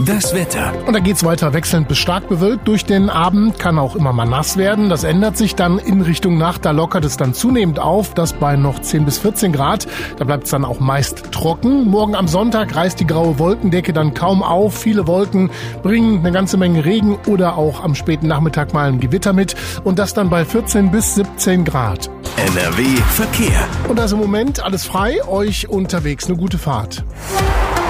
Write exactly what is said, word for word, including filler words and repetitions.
Das Wetter. Und da geht's weiter wechselnd bis stark bewölkt. Durch den Abend kann auch immer mal nass werden. Das ändert sich dann in Richtung Nacht. Da lockert es dann zunehmend auf. Das bei noch zehn bis vierzehn Grad. Da bleibt es dann auch meist trocken. Morgen am Sonntag reißt die graue Wolkendecke dann kaum auf. Viele Wolken bringen eine ganze Menge Regen oder auch am späten Nachmittag mal ein Gewitter mit. Und das dann bei vierzehn bis siebzehn Grad. N R W Verkehr. Und also im Moment alles frei. Euch unterwegs eine gute Fahrt.